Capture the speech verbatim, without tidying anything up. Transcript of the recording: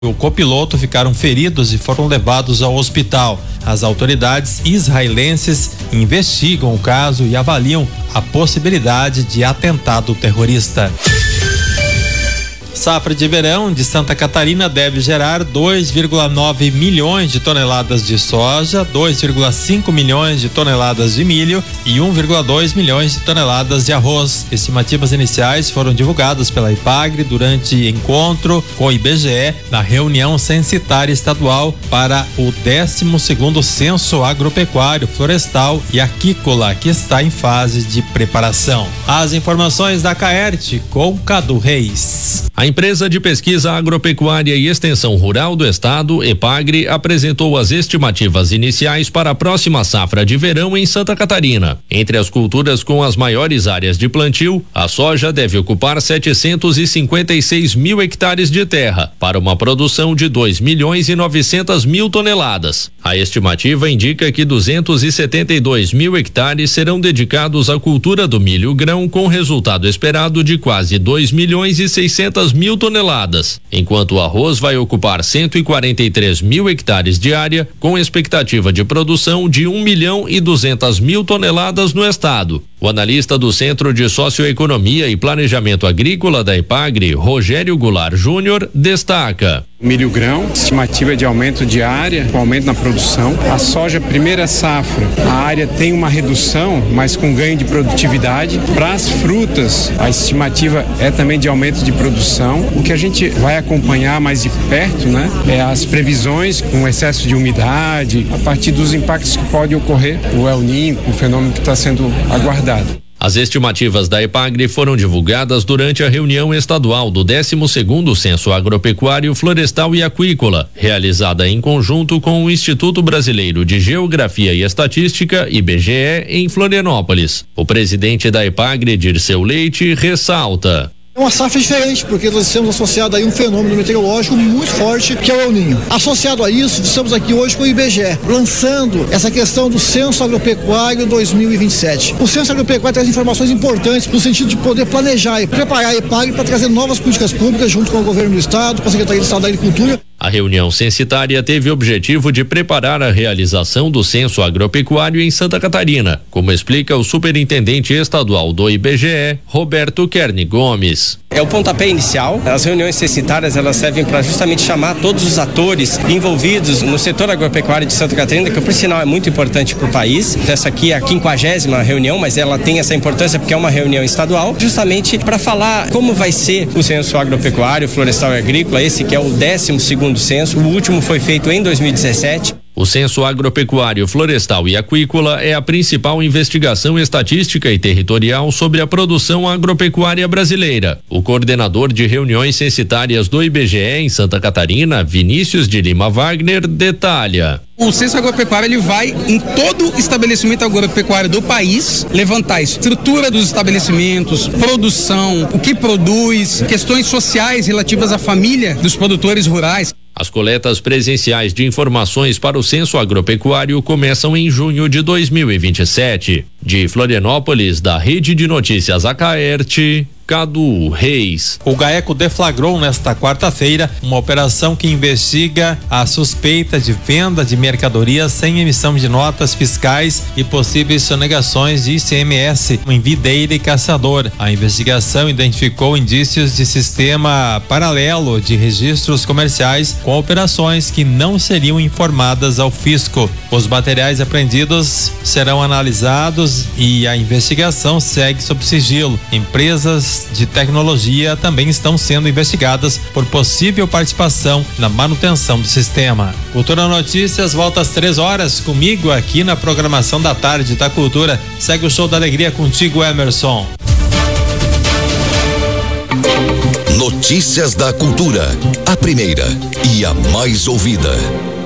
O copiloto ficaram feridos e foram levados ao hospital. As autoridades israelenses investigam o caso e avaliam a possibilidade de atentado terrorista. Safra de verão de Santa Catarina deve gerar dois vírgula nove milhões de toneladas de soja, dois vírgula cinco milhões de toneladas de milho e um vírgula dois milhões de toneladas de arroz. Estimativas iniciais foram divulgadas pela IPAGRE durante encontro com o I B G E na reunião censitária estadual para o décimo segundo Censo Agropecuário, Florestal e Aquícola, que está em fase de preparação. As informações da Caerte com Cadu Reis. A empresa de pesquisa agropecuária e extensão rural do estado, EPAGRE, apresentou as estimativas iniciais para a próxima safra de verão em Santa Catarina. Entre as culturas com as maiores áreas de plantio, a soja deve ocupar setecentos e cinquenta e seis mil hectares de terra, para uma produção de dois milhões e novecentas mil toneladas. A estimativa indica que duzentos e setenta e dois mil hectares serão dedicados à cultura do milho grão, com resultado esperado de quase dois milhões e seiscentas mil toneladas, enquanto o arroz vai ocupar cento e quarenta e três mil hectares de área, com expectativa de produção de um milhão e duzentas mil toneladas no estado. O analista do Centro de Socioeconomia e Planejamento Agrícola da EPAGRE, Rogério Goulart Júnior, destaca: milho grão, estimativa de aumento de área, com aumento na produção. A soja, primeira safra, a área tem uma redução, mas com ganho de produtividade. Para as frutas, a estimativa é também de aumento de produção. O que a gente vai acompanhar mais de perto, né, é as previsões com excesso de umidade, a partir dos impactos que podem ocorrer, o El Niño, o fenômeno que está sendo aguardado. As estimativas da EPAGRE foram divulgadas durante a reunião estadual do décimo segundo Censo Agropecuário, Florestal e Aquícola, realizada em conjunto com o Instituto Brasileiro de Geografia e Estatística, I B G E, em Florianópolis. O presidente da EPAGRE, Dirceu Leite, ressalta: é uma safra diferente, porque nós estamos associados aí a um fenômeno meteorológico muito forte, que é o El Niño. Associado a isso, estamos aqui hoje com o I B G E, lançando essa questão do Censo Agropecuário dois mil e vinte e sete. O Censo Agropecuário traz informações importantes no sentido de poder planejar e preparar a EPAGRE para trazer novas políticas públicas junto com o governo do estado, com a Secretaria de Estado da Agricultura. A reunião censitária teve o objetivo de preparar a realização do censo agropecuário em Santa Catarina, como explica o superintendente estadual do I B G E, Roberto Kerni Gomes. É o pontapé inicial. As reuniões censitárias, elas servem para justamente chamar todos os atores envolvidos no setor agropecuário de Santa Catarina, que por sinal é muito importante para o país. Essa aqui é a quinquagésima reunião, mas ela tem essa importância porque é uma reunião estadual, justamente para falar como vai ser o censo agropecuário, florestal e agrícola, esse que é o décimo segundo censo. O último foi feito em dois mil e dezessete. O Censo Agropecuário, Florestal e Aquícola é a principal investigação estatística e territorial sobre a produção agropecuária brasileira. O coordenador de reuniões censitárias do I B G E em Santa Catarina, Vinícius de Lima Wagner, detalha: o censo agropecuário ele vai em todo estabelecimento agropecuário do país levantar a estrutura dos estabelecimentos, produção, o que produz, questões sociais relativas à família dos produtores rurais. As coletas presenciais de informações para o censo agropecuário começam em junho de dois mil e vinte e sete. De Florianópolis, da Rede de Notícias Acaerte, Cadu Reis. O GAECO deflagrou nesta quarta-feira uma operação que investiga a suspeita de venda de mercadorias sem emissão de notas fiscais e possíveis sonegações de I C M S em Videira e Caçador. A investigação identificou indícios de sistema paralelo de registros comerciais com operações que não seriam informadas ao fisco. Os materiais apreendidos serão analisados e a investigação segue sob sigilo. Empresas de tecnologia também estão sendo investigadas por possível participação na manutenção do sistema. Cultura Notícias volta às três horas comigo aqui na programação da tarde da Cultura. Segue o Show da Alegria contigo, Emerson. Notícias da Cultura, a primeira e a mais ouvida.